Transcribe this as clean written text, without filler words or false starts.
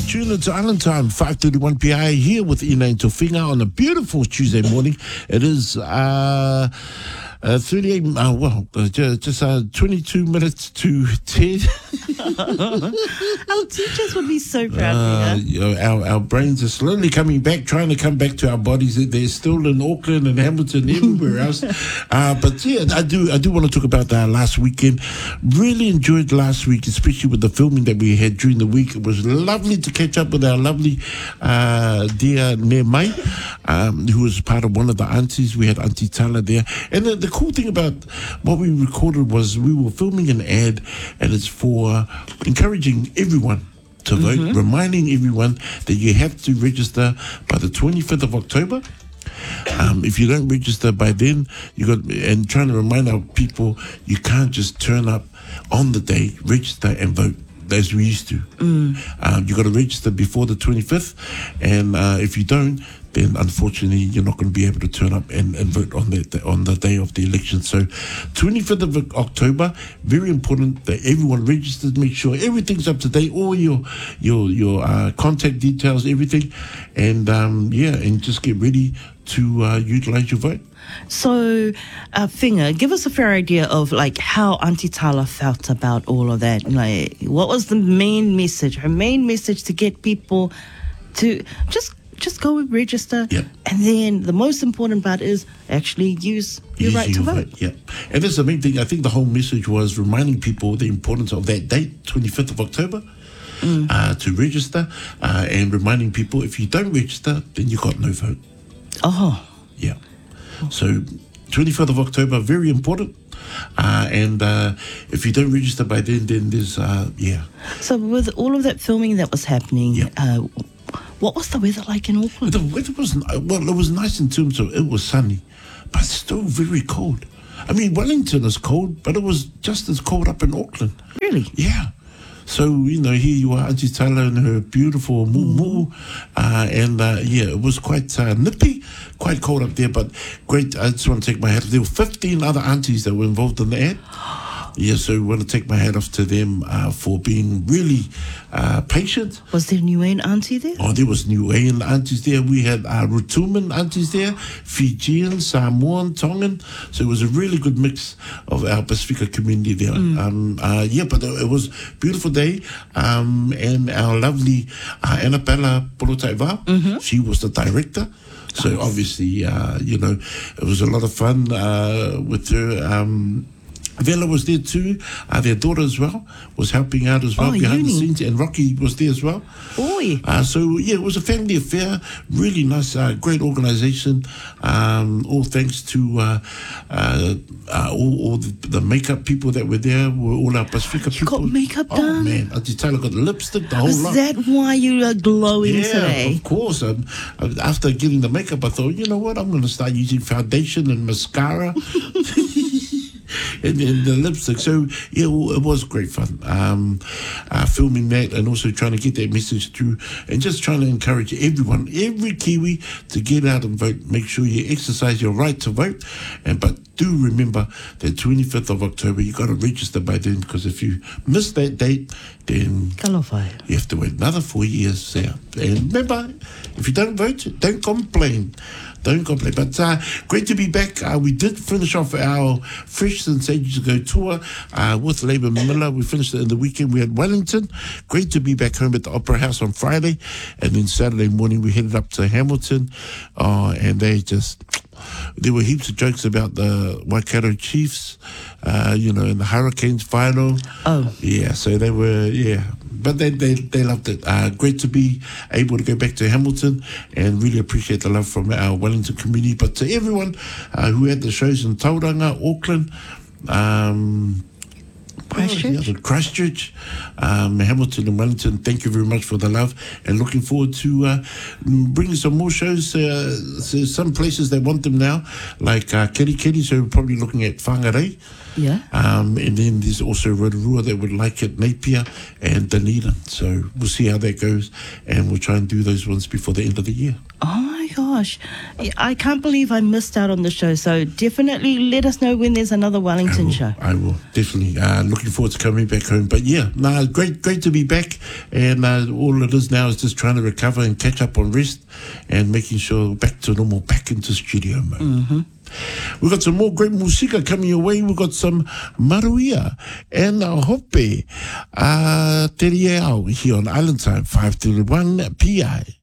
tune. It's Island Time, 5:31 PI here with Ina and Tofinga on a beautiful Tuesday morning. It is 22 minutes to 10. Our teachers would be so proud. Our brains are slowly coming back, trying to come back to our bodies. They're still in Auckland and Hamilton, everywhere else. But yeah, I do want to talk about last weekend. Really enjoyed last week, especially with the filming that we had during the week. It was lovely to catch up with our lovely dear Ne Mai, who was part of one of the aunties. We had Auntie Tala there. And the cool thing about what we recorded was we were filming an ad, and it's for encouraging everyone to vote, reminding everyone that you have to register by the 25th of October. If you don't register by then, and trying to remind our people, you can't just turn up on the day, register and vote as we used to. You got to register before the 25th, and if you don't, then unfortunately you're not going to be able to turn up and vote on the day of the election. So 25th of October, very important that everyone registers, make sure everything's up to date, all your contact details, everything, and and just get ready to utilize your vote. So, Finger, give us a fair idea of like how Auntie Tala felt about all of that. Like, what was the main message? Her main message to get people to just go and register. Yep. And then the most important part is actually use your right to vote. Yeah. And that's the main thing. I think the whole message was reminding people the importance of that date, 25th of October, to register, and reminding people if you don't register, then you got no vote. Oh. Yeah. So 25th of October, very important. And if you don't register by then there's, So with all of that filming that was happening, what was the weather like in Auckland? The weather it was nice in terms of it was sunny, but still very cold. I mean, Wellington is cold, but it was just as cold up in Auckland. Really? Yeah. So, here you are, Auntie Tala and her beautiful moo. It was quite nippy, quite cold up there, but great. I just want to take my hat off. There were 15 other aunties that were involved in the ad. Yeah, so I want to take my hat off to them for being really patient. Was there Niuean auntie there? Oh, there was Niuean aunties there. We had Rotuman aunties there, Fijian, Samoan, Tongan. So it was a really good mix of our Pacifica community there. But it was a beautiful day. And our lovely Annabella Polotaiva, she was the director. So obviously, it was a lot of fun with her. Vela was there too. Their daughter as well was helping out as well behind the scenes, and Rocky was there as well. It was a family affair. Really nice, great organisation. All thanks to all the makeup people that were there. Were all our Pacifica people. Got makeup done. Oh man, Auntie Taylor got lipstick, the whole lot. Is that why you are glowing today? Yeah, of course. After getting the makeup, I thought, you know what? I'm going to start using foundation and mascara. And the lipstick. So, yeah, it was great fun. Filming that and also trying to get that message through and just trying to encourage everyone, every Kiwi, to get out and vote. Make sure you exercise your right to vote. But do remember that 25th of October, you got to register by then, because if you miss that date, then you have to wait another 4 years. Yeah. And remember, if you don't vote, don't complain. Don't complain. But great to be back. We did finish off our Fresh Since Ages Ago tour with Labour Miller. We finished it in the weekend. We had Wellington. Great to be back home at the Opera House on Friday. And then Saturday morning we headed up to Hamilton. And there were heaps of jokes about the Waikato Chiefs, in the Hurricanes final. Oh. Yeah, so they were, but they loved it. Great to be able to go back to Hamilton and really appreciate the love from our Wellington community. But to everyone who had the shows in Tauranga, Auckland, Christchurch, Hamilton and Wellington, thank you very much for the love, and looking forward to bringing some more shows. Some places they want them now, like Kerikeri, so we're probably looking at Whangarei. Yeah. And then there's also Rotorua that would like it, Napier and Dunedin. So we'll see how that goes, and we'll try and do those ones before the end of the year. Oh my gosh. I can't believe I missed out on the show. So definitely let us know when there's another Wellington show. I will, definitely. Looking forward to coming back home. But yeah, great to be back. And all it is now is just trying to recover and catch up on rest and making sure back to normal, back into studio mode. Mm-hmm. We've got some more great musika coming your way. We've got some Maruia and Hope Te Reo here on Island Time 5 to 1 PI.